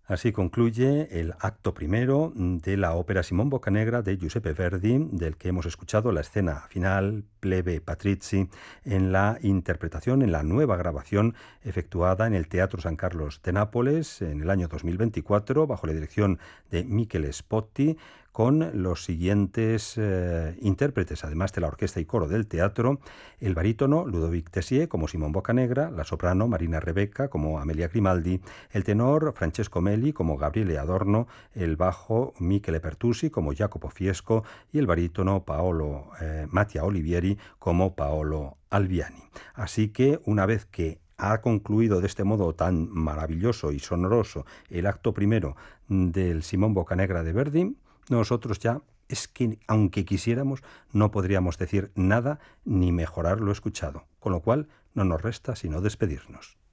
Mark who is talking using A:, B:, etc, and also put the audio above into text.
A: Así concluye el acto primero de la ópera Simón Boccanegra de Giuseppe Verdi, del que hemos escuchado la escena final, Plebe Patrizi, en la interpretación, en la nueva grabación efectuada en el Teatro San Carlos de Nápoles en el año 2024, bajo la dirección de Michele Spotti, con los siguientes intérpretes, además de la orquesta y coro del teatro: el barítono Ludovic Tessier como Simón Boccanegra, la soprano Marina Rebecca como Amelia Grimaldi, el tenor Francesco Meli como Gabriele Adorno, el bajo Michele Pertusi como Jacopo Fiesco y el barítono Mattia Olivieri como Paolo Albiani. Así que una vez que ha concluido de este modo tan maravilloso y sonoroso el acto primero del Simón Boccanegra de Verdi, nosotros ya es que, aunque quisiéramos, no podríamos decir nada ni mejorar lo escuchado, con lo cual no nos resta sino despedirnos.